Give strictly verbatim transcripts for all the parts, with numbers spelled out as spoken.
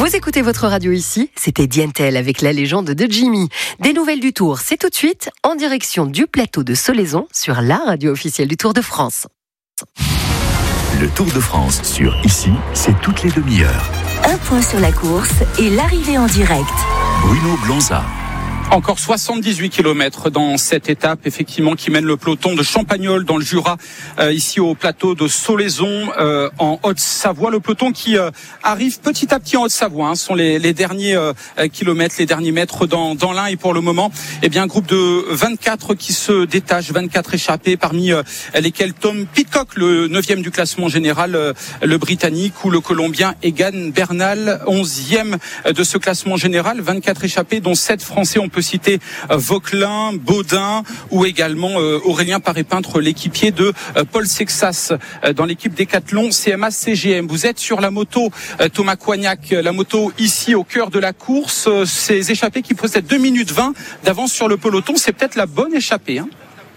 Vous écoutez votre radio ici, c'était Dientel avec la légende de Jimmy. Des nouvelles du Tour, c'est tout de suite en direction du plateau de Solaison sur la radio officielle du Tour de France. Le Tour de France sur Ici, c'est toutes les demi-heures. Un point sur la course et l'arrivée en direct. Bruno Blanza. Encore soixante-dix-huit kilomètres dans cette étape, effectivement, qui mène le peloton de Champagnole dans le Jura, euh, ici au plateau de Solaison, euh, en Haute-Savoie. Le peloton qui euh, arrive petit à petit en Haute-Savoie. Hein, sont les, les derniers euh, kilomètres, les derniers mètres dans, dans l'Ain. Et pour le moment, eh bien, un groupe de vingt-quatre qui se détache, vingt-quatre échappés, parmi euh, lesquels Tom Pidcock, le neuvième du classement général, euh, le Britannique, ou le Colombien Egan Bernal, onzième de ce classement général. vingt-quatre échappés, dont sept Français. On peut citer euh, Vauquelin, Baudin ou également euh, Aurélien Paré-Peintre, l'équipier de euh, Paul Sexas euh, dans l'équipe Décathlon C M A C G M. Vous êtes sur la moto euh, Thomas Coignac, la moto ici au cœur de la course. Euh, ces échappés qui possèdent deux minutes vingt d'avance sur le peloton, c'est peut-être la bonne échappée, hein.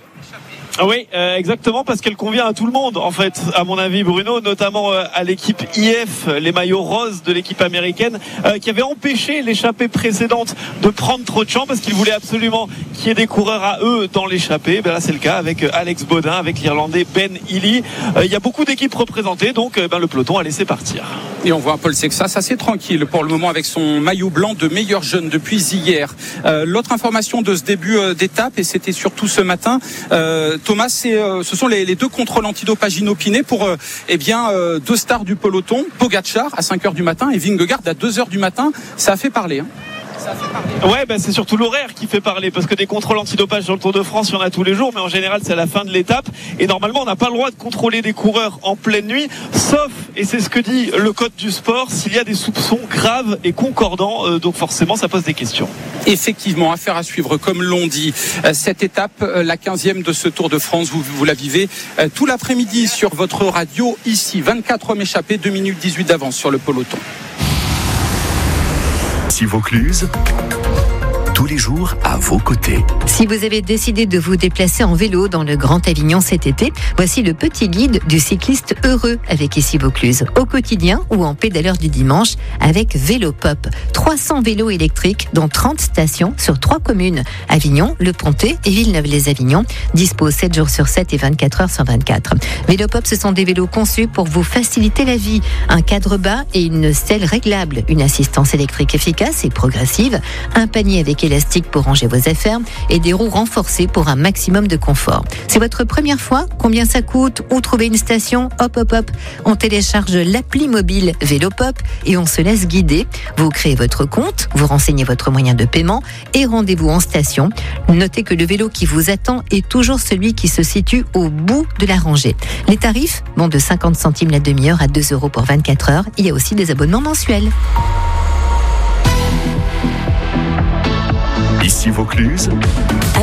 Oui, euh, exactement, parce qu'elle convient à tout le monde, en fait, à mon avis, Bruno, notamment euh, à l'équipe I F, les maillots roses de l'équipe américaine, euh, qui avait empêché l'échappée précédente de prendre trop de champ, parce qu'ils voulaient absolument qu'il y ait des coureurs à eux dans l'échappée. Ben là, c'est le cas avec Alex Baudin, avec l'Irlandais Ben Healy. Euh, il y a beaucoup d'équipes représentées, donc euh, ben, le peloton a laissé partir. Et on voit Paul Sexas assez tranquille pour le moment avec son maillot blanc de meilleur jeune depuis hier. Euh, l'autre information de ce début euh, d'étape, et c'était surtout ce matin, euh, Thomas, c'est, euh, ce sont les, les deux contrôles antidopage inopinés pour euh, eh bien, euh, deux stars du peloton, Pogacar à cinq heures du matin et Vingegaard à deux heures du matin. Ça a fait parler, hein. Ouais, bah c'est surtout l'horaire qui fait parler, parce que des contrôles antidopage sur le Tour de France, il y en a tous les jours, mais en général c'est à la fin de l'étape, et normalement on n'a pas le droit de contrôler des coureurs en pleine nuit, sauf, et c'est ce que dit le code du sport, s'il y a des soupçons graves et concordants, euh, donc forcément ça pose des questions. Effectivement, affaire à suivre, comme l'on dit. Cette étape, la quinzième de ce Tour de France, vous, vous la vivez tout l'après-midi sur votre radio ici. vingt-quatre hommes échappés, deux minutes dix-huit d'avance sur le peloton. Si Vaucluse, tous les jours à vos côtés. Si vous avez décidé de vous déplacer en vélo dans le Grand Avignon cet été, voici le petit guide du cycliste heureux avec Ici Vaucluse, au quotidien ou en pédaleur du dimanche avec Vélopop. trois cents vélos électriques, dont trente stations sur trois communes, Avignon, Le Pontet et Villeneuve-les-Avignon, dispo sept jours sur sept et vingt-quatre heures sur vingt-quatre. Vélopop, ce sont des vélos conçus pour vous faciliter la vie. Un cadre bas et une selle réglable, une assistance électrique efficace et progressive, un panier avec élastique pour ranger vos affaires et des roues renforcées pour un maximum de confort. C'est votre première fois? Combien ça coûte? Où trouver une station? Hop hop hop, on télécharge l'appli mobile Vélopop et on se laisse guider. Vous créez votre compte, vous renseignez votre moyen de paiement et rendez-vous en station. Notez que le vélo qui vous attend est toujours celui qui se situe au bout de la rangée. Les tarifs vont de cinquante centimes la demi-heure à deux euros pour vingt-quatre heures. Il y a aussi des abonnements mensuels. Ici Vaucluse.